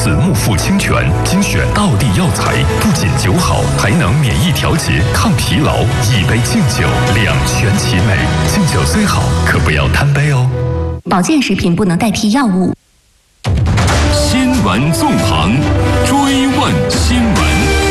子木复清泉，精选道地药材，不仅酒好，还能免疫调节、抗疲劳。一杯敬酒，两全其美。敬酒虽好，可不要贪杯哦。 保健食品不能代替药物。 新闻纵横，追问新闻。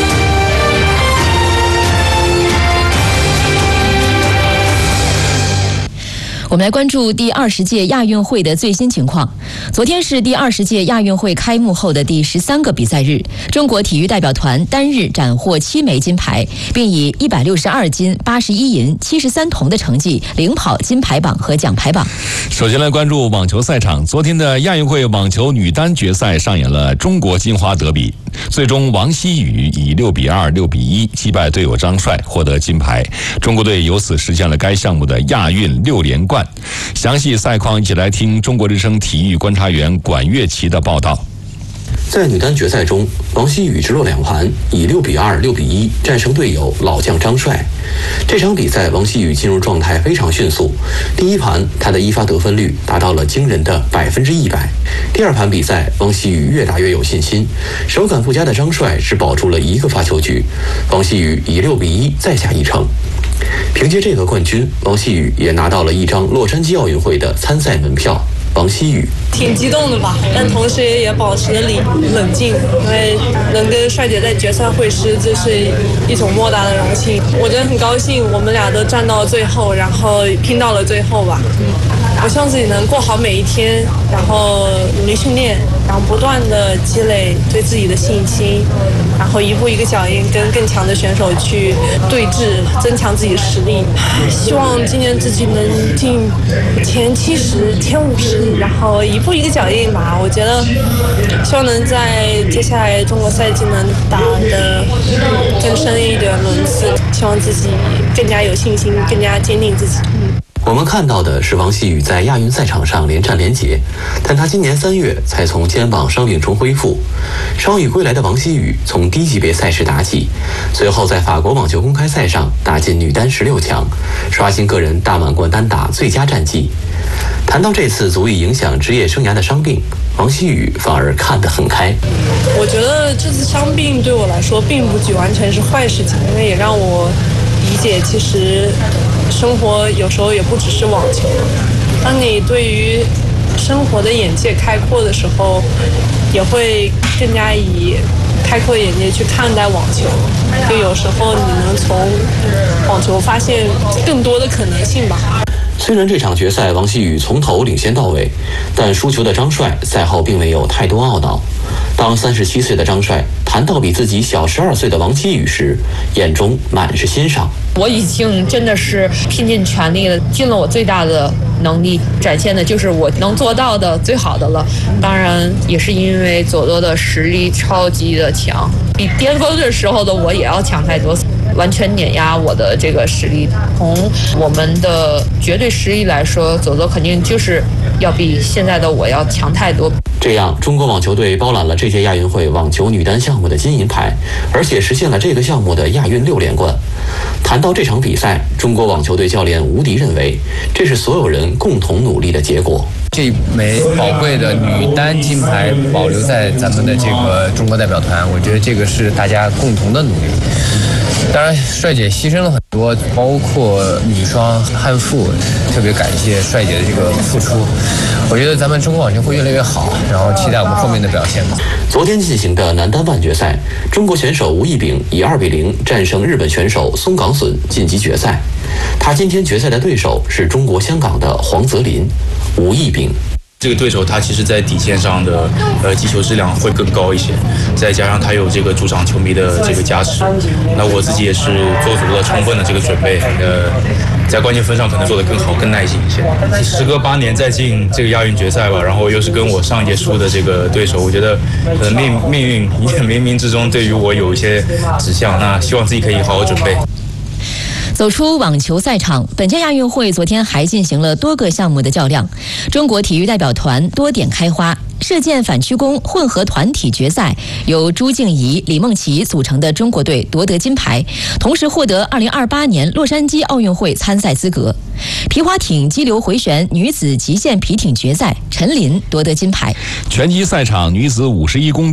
我们来关注第20届亚运会的最新情况。昨天是第20届亚运会开幕后的第13个比赛日，中国体育代表团单日斩获7枚金牌，并以162金、81银、73铜的成绩领跑金牌榜和奖牌榜。 首先来关注网球赛场，昨天的亚运会网球女单决赛上演了中国金花德比，最终王希雨以6比2、6比1击败队友张帅，获得金牌。中国队由此实现了该项目的亚运6连冠。详细赛况，一起来听中国之声体育观察员管乐琪的报道。 在女单决赛中，王希雨直落2盘，以6比2、6比1战胜队友老将张帅。这场比赛，王希雨进入状态非常迅速。第一盘，她的一发得分率达到了惊人的100%。第二盘比赛，王希雨越打越有信心，手感不佳的张帅只保住了1个发球局，王希雨以6比1再下一城。凭借这个冠军，王希雨也拿到了一张洛杉矶奥运会的参赛门票。王希雨挺激动的吧，但同时也保持了冷静，因为能跟帅姐在决赛会师，这是一种莫大的荣幸。我真的很高兴，我们俩都站到了最后，然后拼到了最后吧。我希望自己能过好每一天，然后努力训练，然后不断的积累对自己的信心，然后一步一个脚印跟更强的选手去对峙，增强自己的实力。希望今年自己能进前70、前50，然后一步一个脚印吧。我觉得希望能在接下来中国赛季能打得更深一点轮次，希望自己更加有信心，更加坚定自己。 我们看到的是王希雨在亚运赛场上连战连捷，但她今年3月才从肩膀伤病中恢复。伤愈归来的王希雨从低级别赛事打起，随后在法国网球公开赛上打进女单16强，刷新个人大满贯单打最佳战绩。谈到这次足以影响职业生涯的伤病，王希雨反而看得很开。 我觉得这次伤病对我来说并不完全是坏事情，因为也让我理解其实生活有时候也不只是网球。当你对于生活的眼界开阔的时候，也会更加以开阔的眼界去看待网球，就有时候你能从网球发现更多的可能性吧。 虽然这场决赛王希雨从头领先到尾，但输球的张帅赛后并没有太多懊恼。当37岁的张帅谈到比自己小12岁的王希雨时，眼中满是欣赏。 我已经真的是拼尽全力了，尽了我最大的能力，展现的就是我能做到的最好的了。当然也是因为佐多的实力超级的强，比巅峰的时候的我也要强太多，完全碾压我的这个实力。从我们的绝对实力来说，佐多肯定就是要比现在的我要强太多。 这样，中国网球队包揽了这届亚运会网球女单项目的金银牌，而且实现了这个项目的亚运6连冠。谈到这场比赛，中国网球队教练吴迪认为，这是所有人共同努力的结果。 这枚宝贵的女单金牌保留在咱们的这个中国代表团，我觉得这个是大家共同的努力。当然，帅姐牺牲了很多，包括女双汉馥，特别感谢帅姐的这个付出。我觉得咱们中国网球会越来越好，然后期待我们后面的表现吧。 昨天进行的男单半决赛，中国选手吴亦丙以2比0战胜日本选手松冈隼晋级决赛。他今天决赛的对手是中国香港的黄泽林。吴亦丙这个对手他其实在底线上的击球质量会更高一些，再加上他有这个主场球迷的这个加持，那我自己也是做足了充分的这个准备，在关键分上可能做得更好更耐心一些。时隔8年再进这个亚运决赛吧，然后又是跟我上一届输的这个对手，我觉得命运也冥冥之中对于我有一些指向，那希望自己可以好好准备。 走出网球赛场，本届亚运会昨天还进行了多个项目的较量。中国体育代表团多点开花，射箭反曲弓混合团体决赛，由朱静怡、李梦琪组成的中国队夺得金牌，同时获得2028年洛杉矶奥运会参赛资格。皮划艇激流回旋女子极限皮艇决赛，陈琳夺得金牌。 拳击赛场女子51公斤